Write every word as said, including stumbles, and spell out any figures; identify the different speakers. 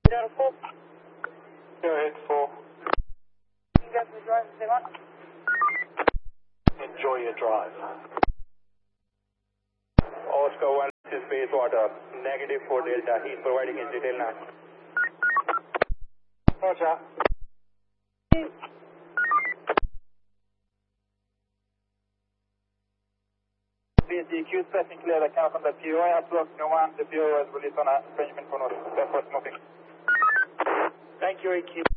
Speaker 1: Delta four.
Speaker 2: Go ahead, four.
Speaker 1: You guys will drive if they want.
Speaker 2: Enjoy your drive.
Speaker 3: Oscar one, this is base water. Negative four Delta. He's providing his detail now.
Speaker 2: Roger.
Speaker 4: B S D Q passing clear, I cannot contact P O I, approx no one, the P O I is released on a arrangement for notice, therefore smoking.
Speaker 2: Thank you, A Q.